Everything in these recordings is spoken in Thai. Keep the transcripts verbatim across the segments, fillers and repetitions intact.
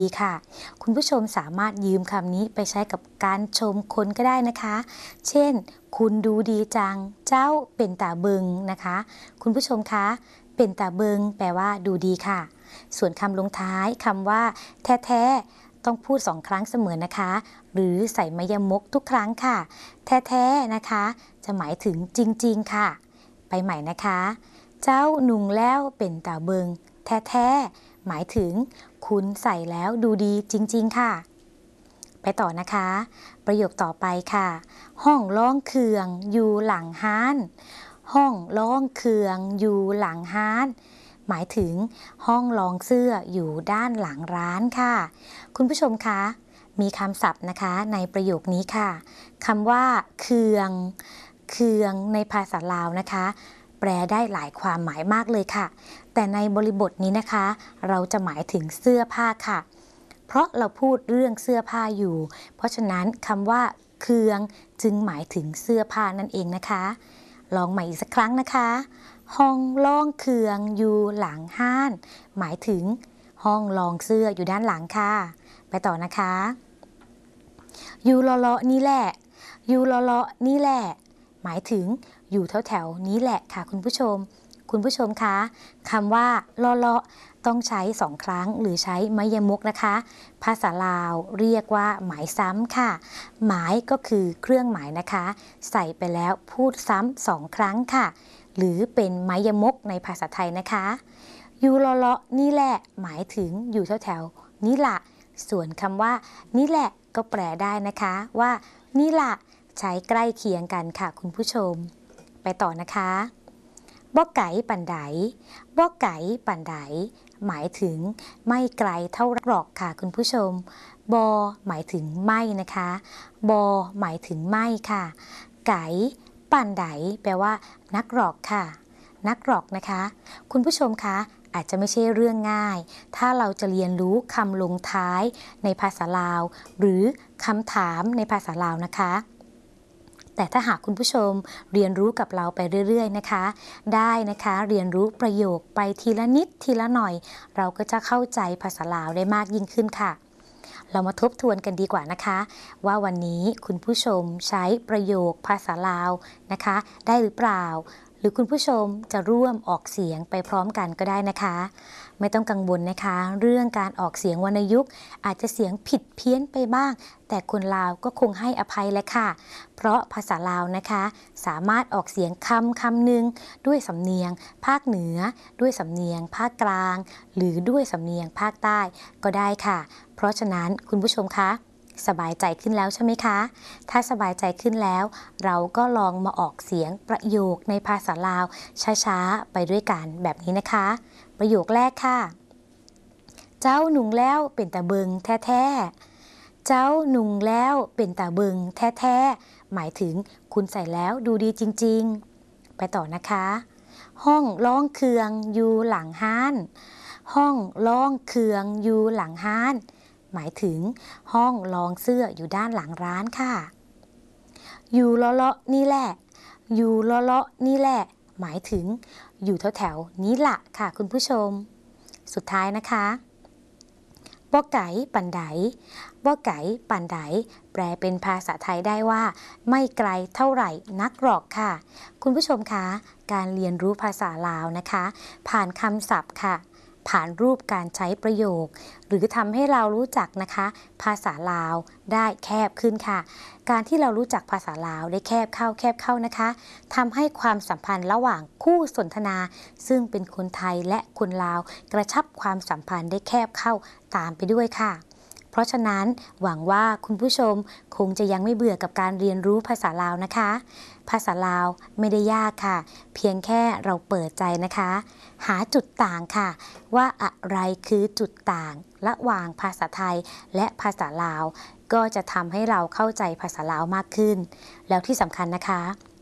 ดีค่ะคุณผู้ชมสามารถยืมคำนี้ไปใช้กับการชมคนก็ได้นะคะเช่นคุณดูดีจังเจ้าเป็นตาเบิงนะคะคุณผู้ชมคะเป็นตาเบิงแปลว่าดูดีค่ะส่วนคำลงท้ายคำว่าแท้ๆต้องพูดสองครั้งเสมอนะคะหรือใส่มยมกทุกครั้งค่ะแท้ๆนะคะจะหมายถึงจริงๆค่ะไปใหม่นะคะเจ้านุ่งแล้วเป็นตาเบิงแท้ๆหมายถึงคุณใส่แล้วดูดีจริงๆค่ะไปต่อนะคะประโยคต่อไปค่ะห้องร้องเคืองอยู่หลังห้านห้องร้องเคืองอยู่หลังห้านหมายถึงห้องลองเสื้ออยู่ด้านหลังร้านค่ะคุณผู้ชมคะมีคำศัพท์นะคะในประโยคนี้ค่ะคำว่าเคืองเคืองในภาษาลาวนะคะแปลได้หลายความหมายมากเลยค่ะแต่ในบริบทนี้นะคะเราจะหมายถึงเสื้อผ้าค่ะเพราะเราพูดเรื่องเสื้อผ้าอยู่เพราะฉะนั้นคำว่าเคืองจึงหมายถึงเสื้อผ้านั่นเองนะคะลองใหม่อีกสักครั้งนะคะห้องลองเคืองอยู่หลังห้านหมายถึงห้องลองเสื้ออยู่ด้านหลังค่ะไปต่อนะคะอยู่เลาะๆนี่แหละอยู่เลาะๆนี่แหละหมายถึงอยู่แถวๆนี้แหละค่ะคุณผู้ชมคุณผู้ชมคะคำว่าเลาะๆต้องใช้สองครั้งหรือใช้มยมกนะคะภาษาลาวเรียกว่าหมายซ้ำค่ะหมายก็คือเครื่องหมายนะคะใส่ไปแล้วพูดซ้ำสองครั้งค่ะหรือเป็นมยมกในภาษาไทยนะคะอยู่เลาะๆนี่แหละหมายถึงอยู่แถวๆนี่ละส่วนคำว่านี่แหละก็แปลได้นะคะว่านี่ละใช้ใกล้เคียงกันค่ะคุณผู้ชมไปต่อนะคะบ่ไก่ปันไดบ่ไก่ปันไดหมายถึงไม่ไกลเท่าหรอกค่ะคุณผู้ชมบอหมายถึงไม่นะคะบอหมายถึงไม่ค่ะไก่ปันไดแปลว่านักหรอกค่ะนักหรอกนะคะคุณผู้ชมคะอาจจะไม่ใช่เรื่องง่ายถ้าเราจะเรียนรู้คำลงท้ายในภาษาลาวหรือคำถามในภาษาลาวนะคะแต่ถ้าหากคุณผู้ชมเรียนรู้กับเราไปเรื่อยๆนะคะได้นะคะเรียนรู้ประโยคไปทีละนิดทีละหน่อยเราก็จะเข้าใจภาษาลาวได้มากยิ่งขึ้นค่ะเรามาทบทวนกันดีกว่านะคะว่าวันนี้คุณผู้ชมใช้ประโยคภาษาลาวนะคะได้หรือเปล่าหรือคุณผู้ชมจะร่วมออกเสียงไปพร้อมกันก็ได้นะคะไม่ต้องกังวลนะคะเรื่องการออกเสียงวรรณยุกต์อาจจะเสียงผิดเพี้ยนไปบ้างแต่คนลาวก็คงให้อภัยแหละค่ะเพราะภาษาลาวนะคะสามารถออกเสียงคำคำหนึ่งด้วยสำเนียงภาคเหนือด้วยสำเนียงภาคกลางหรือด้วยสำเนียงภาคใต้ก็ได้ค่ะเพราะฉะนั้นคุณผู้ชมคะสบายใจขึ้นแล้วใช่ไหมคะถ้าสบายใจขึ้นแล้วเราก็ลองมาออกเสียงประโยคในภาษาลาวช้าๆไปด้วยกันแบบนี้นะคะประโยคแรกค่ะเจ้าหนุ่งแล้วเป็นตาเบิงแท้ๆเจ้าหนุ่งแล้วเป็นตาเบิงแท้ๆหมายถึงคุณใส่แล้วดูดีจริงๆไปต่อนะคะห้องร้องเคืองอยู่หลังห้านห้องร้องเคืองอยู่หลังห้านหมายถึงห้องลองเสื้ออยู่ด้านหลังร้านค่ะอยู่เลาะๆนี่แหละอยู่เลาะๆนี่แหละหมายถึงอยู่แถวๆนี้ละค่ะคุณผู้ชมสุดท้ายนะคะบ่ไก่ปันไดบ่ไก่ปันไดแปลเป็นภาษาไทยได้ว่าไม่ไกลเท่าไหร่นักหรอกค่ะคุณผู้ชมคะการเรียนรู้ภาษาลาวนะคะผ่านคำศัพท์ค่ะผ่านรูปการใช้ประโยคหรือทำให้เรารู้จักนะคะภาษาลาวได้แคบขึ้นค่ะการที่เรารู้จักภาษาลาวได้แคบเข้าแคบเข้านะคะทำให้ความสัมพันธ์ระหว่างคู่สนทนาซึ่งเป็นคนไทยและคนลาวกระชับความสัมพันธ์ได้แคบเข้าตามไปด้วยค่ะเพราะฉะนั้นหวังว่าคุณผู้ชมคงจะยังไม่เบื่อกับการเรียนรู้ภาษาลาวนะคะภาษาลาวไม่ได้ยากค่ะเพียงแค่เราเปิดใจนะคะหาจุดต่างค่ะว่าอะไรคือจุดต่างระหว่างภาษาไทยและภาษาลาวก็จะทำให้เราเข้าใจภาษาลาวมากขึ้นแล้วที่สำคัญนะคะ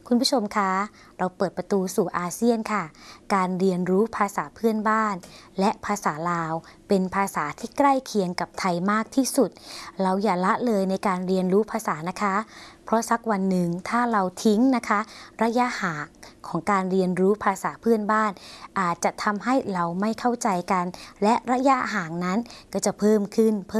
คุณผู้ชมคะเราเปิดประตูสู่อาเซียนค่ะการเรียนรู้ภาษาเพื่อนบ้านและภาษาลาวเป็นภาษาที่ใกล้เคียงกับไทยมากที่สุดเราอย่าละเลยในการเรียนรู้ภาษานะคะเพราะสักวันหนึ่งถ้าเราทิ้งนะคะระยะห่างของการเรียนรู้ภาษาเพื่อนบ้านอาจจะทำให้เราไม่เข้าใจกันและระยะห่างนั้นก็จะเพิ่มขึ้นเพิ่ม